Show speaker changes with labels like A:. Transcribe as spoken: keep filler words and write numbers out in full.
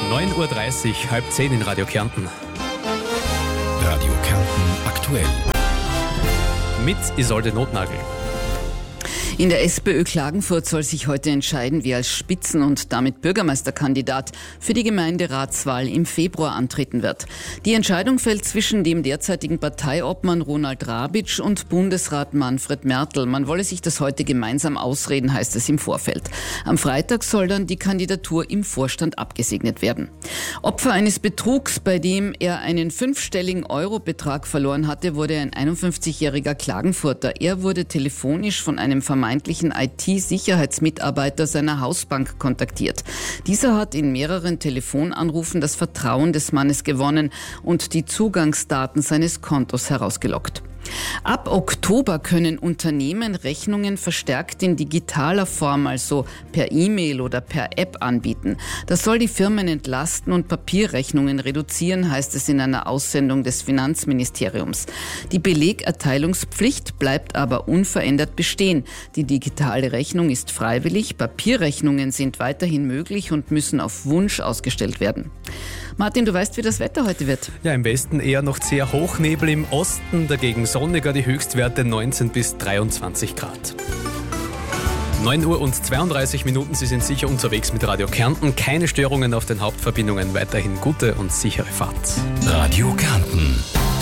A: neun Uhr dreißig, halb zehn in Radio Kärnten.
B: Radio Kärnten aktuell.
A: Mit Isolde Notnagel.
C: In der SPÖ Klagenfurt soll sich heute entscheiden, wer als Spitzen- und damit Bürgermeisterkandidat für die Gemeinderatswahl im Februar antreten wird. Die Entscheidung fällt zwischen dem derzeitigen Parteiobmann Ronald Rabitsch und Bundesrat Manfred Mertl. Man wolle sich das heute gemeinsam ausreden, heißt es im Vorfeld. Am Freitag soll dann die Kandidatur im Vorstand abgesegnet werden. Opfer eines Betrugs, bei dem er einen fünfstelligen Eurobetrag verloren hatte, wurde ein einundfünfzigjähriger Klagenfurter. Er wurde telefonisch von einem vermeintlichen I T-Sicherheitsmitarbeiter seiner Hausbank kontaktiert. Dieser hat in mehreren Telefonanrufen das Vertrauen des Mannes gewonnen und die Zugangsdaten seines Kontos herausgelockt. Ab Oktober können Unternehmen Rechnungen verstärkt in digitaler Form, also per E-Mail oder per App anbieten. Das soll die Firmen entlasten und Papierrechnungen reduzieren, heißt es in einer Aussendung des Finanzministeriums. Die Belegerteilungspflicht bleibt aber unverändert bestehen. Die digitale Rechnung ist freiwillig, Papierrechnungen sind weiterhin möglich und müssen auf Wunsch ausgestellt werden. Martin, du weißt, wie das Wetter heute wird.
A: Ja, im Westen eher noch sehr Hochnebel, im Osten dagegen sonniger, die Höchstwerte neunzehn bis dreiundzwanzig Grad. neun Uhr und zweiunddreißig Minuten, Sie sind sicher unterwegs mit Radio Kärnten. Keine Störungen auf den Hauptverbindungen, weiterhin gute und sichere Fahrt.
B: Radio Kärnten.